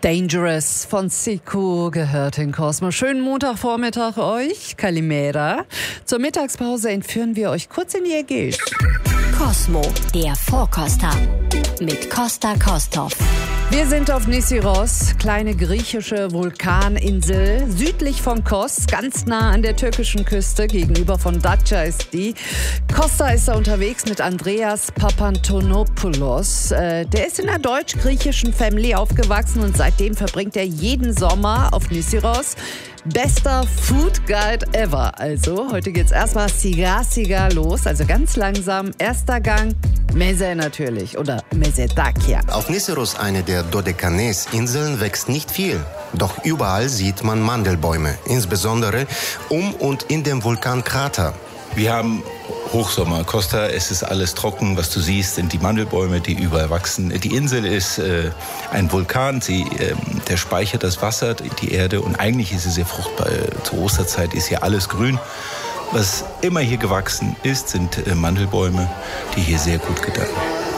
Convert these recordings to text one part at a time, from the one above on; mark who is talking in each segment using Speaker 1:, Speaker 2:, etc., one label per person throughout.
Speaker 1: Dangerous von Zico gehört in Cosmo. Schönen Montagvormittag euch, Kalimera. Zur Mittagspause entführen wir euch kurz in die Ägäis.
Speaker 2: Cosmo, der Vorkoster mit Costa Kostov.
Speaker 1: Wir sind auf Nisyros, kleine griechische Vulkaninsel, südlich von Kos, ganz nah an der türkischen Küste, gegenüber von Datça ist die. Costa ist da unterwegs mit Andreas Papantonopoulos. Der ist in einer deutsch-griechischen Family aufgewachsen und seitdem verbringt er jeden Sommer auf Nisyros. Bester Food Guide ever. Also, heute geht's erstmal Siga los, also ganz langsam. Erster Gang, Meze natürlich oder Mezedakia.
Speaker 3: Auf Nisyros, eine der Dodekanes-Inseln, wächst nicht viel. Doch überall sieht man Mandelbäume, insbesondere und in dem Vulkankrater.
Speaker 4: Wir haben Hochsommer. Costa, es ist alles trocken. Was du siehst, sind die Mandelbäume, die überall wachsen. Die Insel ist ein Vulkan. Der speichert das Wasser, die Erde. Und eigentlich ist es sehr fruchtbar. Zur Osterzeit ist hier alles grün. Was immer hier gewachsen ist, sind Mandelbäume, die hier sehr gut gedeihen.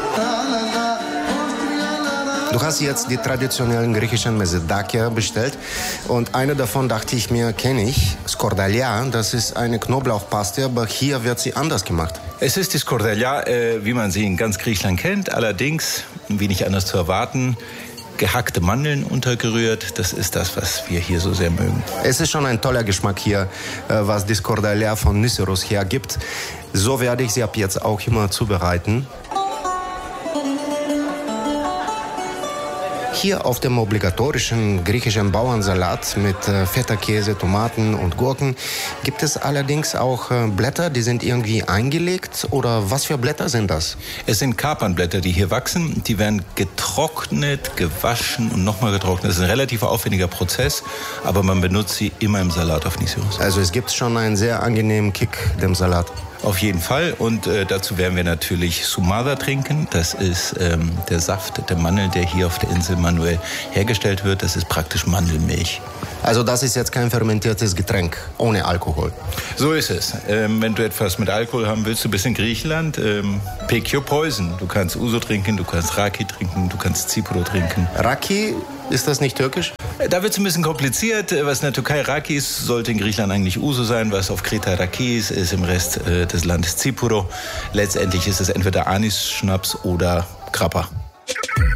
Speaker 3: Du hast jetzt die traditionellen griechischen Mezedakia bestellt und eine davon, dachte ich mir, kenne ich, Skordalia. Das ist eine Knoblauchpaste, aber hier wird sie anders gemacht.
Speaker 4: Es ist die Skordalia, wie man sie in ganz Griechenland kennt, allerdings, wie nicht anders zu erwarten, gehackte Mandeln untergerührt. Das ist das, was wir hier so sehr mögen.
Speaker 3: Es ist schon ein toller Geschmack hier, was die Skordalia von Nisyros hergibt. So werde ich sie ab jetzt auch immer zubereiten. Hier auf dem obligatorischen griechischen Bauernsalat mit Feta-Käse, Tomaten und Gurken gibt es allerdings auch Blätter, die sind irgendwie eingelegt. Oder was für Blätter sind das?
Speaker 4: Es sind Kapernblätter, die hier wachsen. Die werden getrocknet, gewaschen und nochmal getrocknet. Das ist ein relativ aufwendiger Prozess, aber man benutzt sie immer im Salat auf Nisyros.
Speaker 3: Also es gibt schon einen sehr angenehmen Kick dem Salat.
Speaker 4: Auf jeden Fall. Und dazu werden wir natürlich Sumada trinken. Das ist der Saft der Mandeln, der hier auf der Insel manuell hergestellt wird. Das ist praktisch Mandelmilch.
Speaker 3: Also das ist jetzt kein fermentiertes Getränk ohne Alkohol.
Speaker 4: So ist es. Wenn du etwas mit Alkohol haben willst, du bist in Griechenland, pick your poison. Du kannst Uso trinken, du kannst Raki trinken, du kannst Tsipuro trinken.
Speaker 3: Raki, ist das nicht türkisch?
Speaker 4: Da wird es ein bisschen kompliziert. Was in der Türkei Raki ist, sollte in Griechenland eigentlich Uso sein. Was auf Kreta Raki ist im Rest des Landes Tsipuro. Letztendlich ist es entweder Anis-Schnaps oder Grappa.